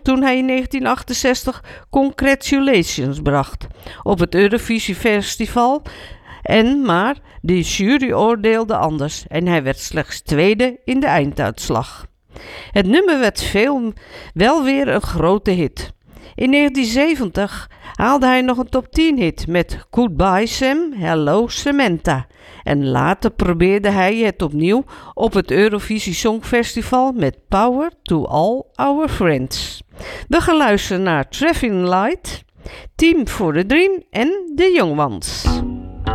toen hij in 1968 Congratulations bracht op het Eurovisie Festival. Maar de jury oordeelde anders en hij werd slechts tweede in de einduitslag. Het nummer werd wel weer een grote hit. In 1970 haalde hij nog een top 10 hit met Goodbye Sam, Hello Samantha. En later probeerde hij het opnieuw op het Eurovisie Songfestival met Power to All Our Friends. We gaan luisteren naar Traffic Light, Team for the Dream en The Young Ones.